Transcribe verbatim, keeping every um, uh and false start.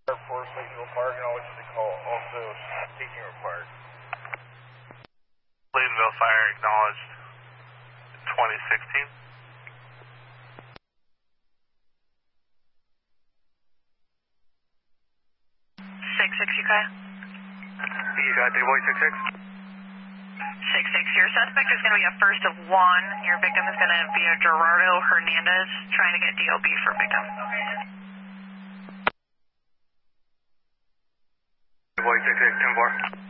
Forest Lakeville Park, and I'll let you call also taking required. Laytonville Fire acknowledged twenty sixteen. six six, you got? You got three point six six? six six, your suspect is going to be a first of one. Your victim is going to be a Gerardo Hernandez trying to get D O B for victim. three point six six, ten four.